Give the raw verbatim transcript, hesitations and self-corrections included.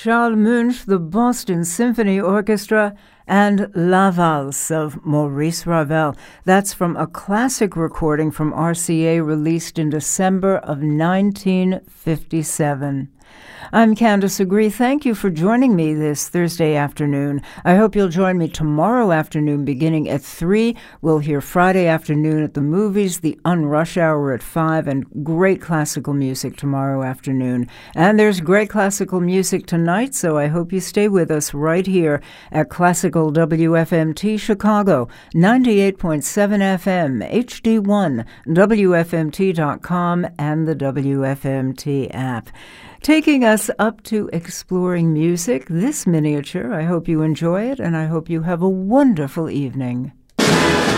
Charles Munch, the Boston Symphony Orchestra, and La Valse of Maurice Ravel. That's from a classic recording from R C A released in December of nineteen fifty-seven. I'm Candace Agree. Thank you for joining me this Thursday afternoon. I hope you'll join me tomorrow afternoon beginning at three. We'll hear Friday afternoon at the movies, the Unrush Hour at five, and great classical music tomorrow afternoon. And there's great classical music tonight, so I hope you stay with us right here at Classical W F M T Chicago, ninety-eight point seven F M, H D one, W F M T dot com, and the W F M T app. Taking us up to exploring music, this miniature. I hope you enjoy it, and I hope you have a wonderful evening.